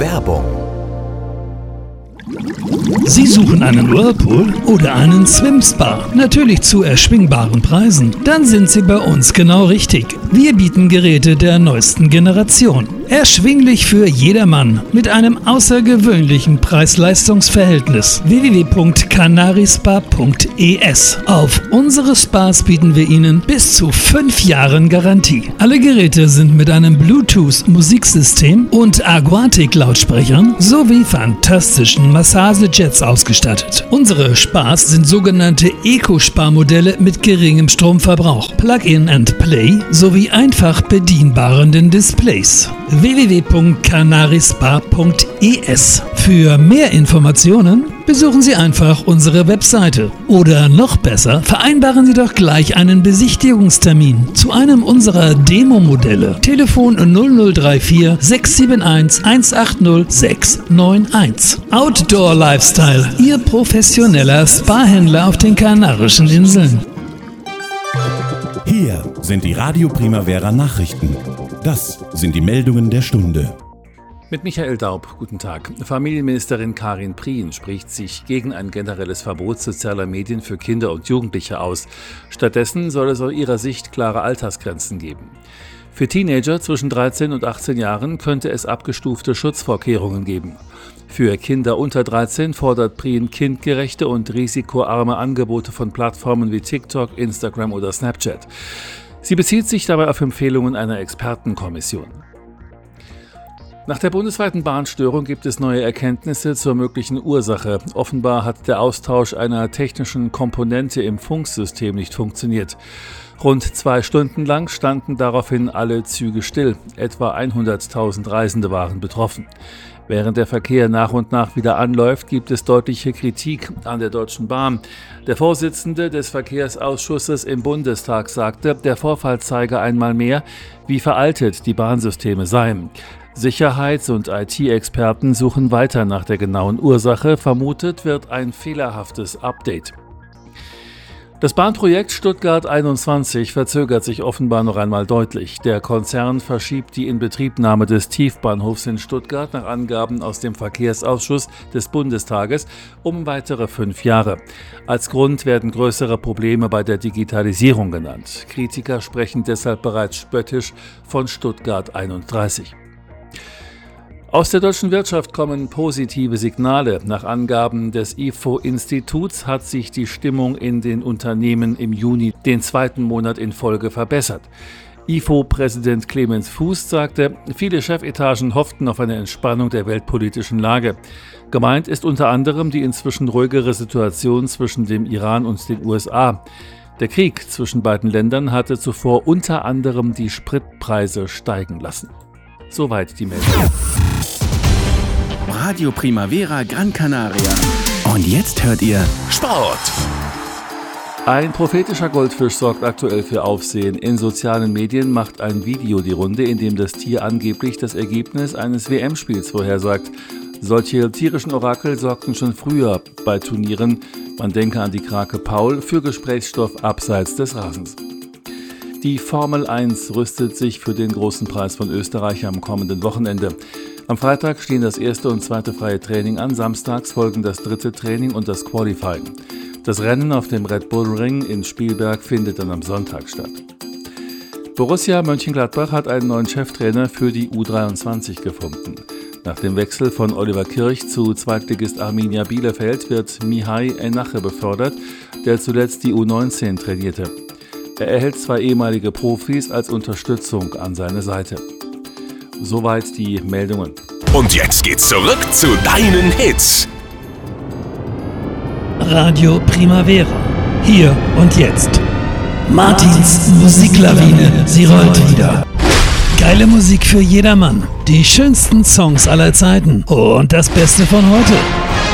Werbung. Sie suchen einen Whirlpool oder einen Swim-Spa, natürlich zu erschwingbaren Preisen? Dann sind Sie bei uns genau richtig. Wir bieten Geräte der neuesten Generation. Erschwinglich für jedermann mit einem außergewöhnlichen Preis-Leistungs-Verhältnis. www.canarispa.es. Auf unsere Spas bieten wir Ihnen bis zu 5 Jahren Garantie. Alle Geräte sind mit einem Bluetooth-Musiksystem und Aquatic-Lautsprechern sowie fantastischen Massagejets ausgestattet. Unsere Spas sind sogenannte Eco-Spa-Modelle mit geringem Stromverbrauch, Plug-in and Play sowie einfach bedienbaren Displays. www.canarispa.es. Für mehr Informationen besuchen Sie einfach unsere Webseite. Oder noch besser, vereinbaren Sie doch gleich einen Besichtigungstermin zu einem unserer Demo-Modelle. Telefon 0034 671 180 691. Outdoor Lifestyle, Ihr professioneller Spa-Händler auf den Kanarischen Inseln. Hier sind die Radio Primavera Nachrichten. Das sind die Meldungen der Stunde. Mit Michael Daub, guten Tag. Familienministerin Karin Prien spricht sich gegen ein generelles Verbot sozialer Medien für Kinder und Jugendliche aus. Stattdessen soll es aus ihrer Sicht klare Altersgrenzen geben. Für Teenager zwischen 13 und 18 Jahren könnte es abgestufte Schutzvorkehrungen geben. Für Kinder unter 13 fordert Prien kindgerechte und risikoarme Angebote von Plattformen wie TikTok, Instagram oder Snapchat. Sie bezieht sich dabei auf Empfehlungen einer Expertenkommission. Nach der bundesweiten Bahnstörung gibt es neue Erkenntnisse zur möglichen Ursache. Offenbar hat der Austausch einer technischen Komponente im Funksystem nicht funktioniert. Rund 2 Stunden lang standen daraufhin alle Züge still. Etwa 100.000 Reisende waren betroffen. Während der Verkehr nach und nach wieder anläuft, gibt es deutliche Kritik an der Deutschen Bahn. Der Vorsitzende des Verkehrsausschusses im Bundestag sagte, der Vorfall zeige einmal mehr, wie veraltet die Bahnsysteme seien. Sicherheits- und IT-Experten suchen weiter nach der genauen Ursache. Vermutet wird ein fehlerhaftes Update. Das Bahnprojekt Stuttgart 21 verzögert sich offenbar noch einmal deutlich. Der Konzern verschiebt die Inbetriebnahme des Tiefbahnhofs in Stuttgart nach Angaben aus dem Verkehrsausschuss des Bundestages um weitere 5 Jahre. Als Grund werden größere Probleme bei der Digitalisierung genannt. Kritiker sprechen deshalb bereits spöttisch von Stuttgart 31. Aus der deutschen Wirtschaft kommen positive Signale. Nach Angaben des IFO-Instituts hat sich die Stimmung in den Unternehmen im Juni den 2. Monat in Folge verbessert. IFO-Präsident Clemens Fuß sagte, viele Chefetagen hofften auf eine Entspannung der weltpolitischen Lage. Gemeint ist unter anderem die inzwischen ruhigere Situation zwischen dem Iran und den USA. Der Krieg zwischen beiden Ländern hatte zuvor unter anderem die Spritpreise steigen lassen. Soweit die Meldung. Radio Primavera Gran Canaria. Und jetzt hört ihr Sport. Ein prophetischer Goldfisch sorgt aktuell für Aufsehen. In sozialen Medien macht ein Video die Runde, in dem das Tier angeblich das Ergebnis eines WM-Spiels vorhersagt. Solche tierischen Orakel sorgten schon früher bei Turnieren, man denke an die Krake Paul, für Gesprächsstoff abseits des Rasens. Die Formel 1 rüstet sich für den großen Preis von Österreich am kommenden Wochenende. Am Freitag stehen das erste und zweite freie Training an, samstags folgen das dritte Training und das Qualifying. Das Rennen auf dem Red Bull Ring in Spielberg findet dann am Sonntag statt. Borussia Mönchengladbach hat einen neuen Cheftrainer für die U23 gefunden. Nach dem Wechsel von Oliver Kirch zu Zweitligist Arminia Bielefeld wird Mihai Enache befördert, der zuletzt die U19 trainierte. Er erhält 2 ehemalige Profis als Unterstützung an seine Seite. Soweit die Meldungen. Und jetzt geht's zurück zu deinen Hits. Radio Primavera. Hier und jetzt. Martins Musiklawine. Sie rollt wieder. Geile Musik für jedermann. Die schönsten Songs aller Zeiten. Und das Beste von heute.